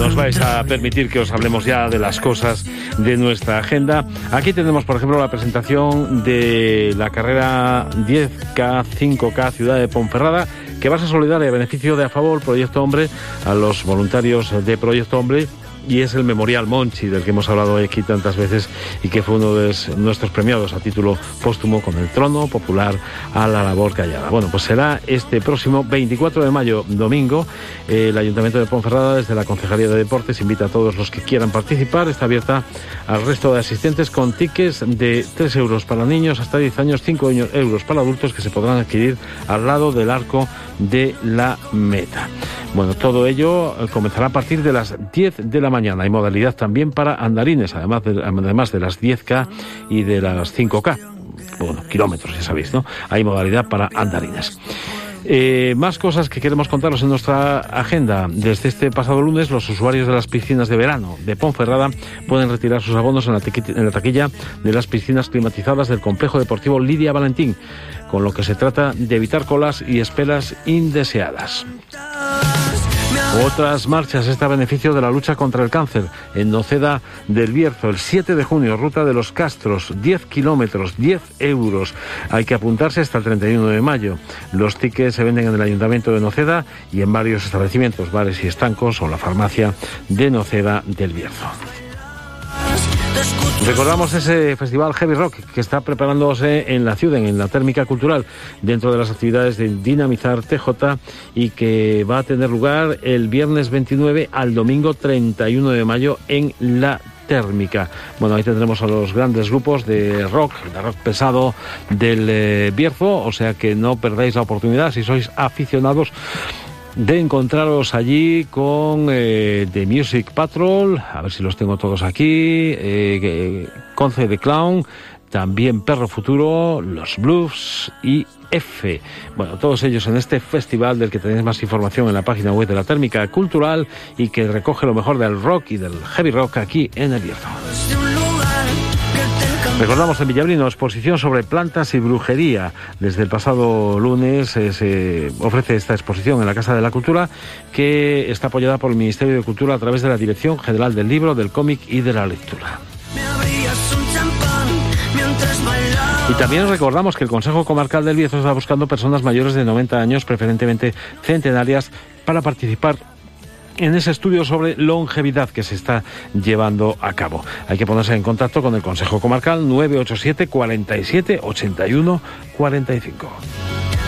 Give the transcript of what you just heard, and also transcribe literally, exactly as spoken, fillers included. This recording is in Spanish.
nos vais a permitir que os hablemos ya de las cosas de nuestra agenda. Aquí tenemos, por ejemplo, la presentación de la carrera diez K, cinco K Ciudad de Ponferrada, que va a ser solidaria a beneficio de A Favor, Proyecto Hombre, a los voluntarios de Proyecto Hombre. Y es el Memorial Monchi, del que hemos hablado aquí tantas veces y que fue uno de nuestros premiados a título póstumo con el Trono Popular a la Labor Callada. Bueno, pues será este próximo veinticuatro de mayo, domingo. El Ayuntamiento de Ponferrada, desde la Concejalía de Deportes, invita a todos los que quieran participar. Está abierta al resto de asistentes con tickets de tres euros para niños hasta diez años, cinco euros para adultos, que se podrán adquirir al lado del arco de la meta. Bueno, todo ello comenzará a partir de las diez de la mañana. Hay modalidad también para andarines, además de, además de las diez K y de las cinco K. Bueno, kilómetros, ya sabéis, ¿no? Hay modalidad para andarines. Eh, más cosas que queremos contaros en nuestra agenda. Desde este pasado lunes, los usuarios de las piscinas de verano de Ponferrada pueden retirar sus abonos en la, en la taquilla de las piscinas climatizadas del complejo deportivo Lidia Valentín, con lo que se trata de evitar colas y esperas indeseadas. Otras marchas, esta a beneficio de la lucha contra el cáncer en Noceda del Bierzo, el siete de junio, ruta de los Castros, diez kilómetros, diez euros. Hay que apuntarse hasta el treinta y uno de mayo. Los tickets se venden en el Ayuntamiento de Noceda y en varios establecimientos, bares y estancos o la farmacia de Noceda del Bierzo. Recordamos ese festival Heavy Rock que está preparándose en la ciudad, en la Térmica Cultural, dentro de las actividades de Dinamizar T J, y que va a tener lugar el viernes veintinueve al domingo treinta y uno de mayo en la Térmica. Bueno, ahí tendremos a los grandes grupos de rock, de rock pesado del eh, Bierzo, o sea que no perdáis la oportunidad si sois aficionados de encontraros allí con eh, The Music Patrol, a ver si los tengo todos aquí, eh, Conce de Clown, también Perro Futuro, Los Blues y F. Bueno, todos ellos en este festival del que tenéis más información en la página web de la Térmica Cultural y que recoge lo mejor del rock y del heavy rock aquí en el Bierzo. Recordamos en Villablino, exposición sobre plantas y brujería. Desde el pasado lunes eh, se ofrece esta exposición en la Casa de la Cultura, que está apoyada por el Ministerio de Cultura a través de la Dirección General del Libro, del Cómic y de la Lectura. Y también recordamos que el Consejo Comarcal del Bierzo está buscando personas mayores de noventa años, preferentemente centenarias, para participar en ese estudio sobre longevidad que se está llevando a cabo. Hay que ponerse en contacto con el Consejo Comarcal nueve ocho siete, cuarenta y siete, ochenta y uno, cuarenta y cinco.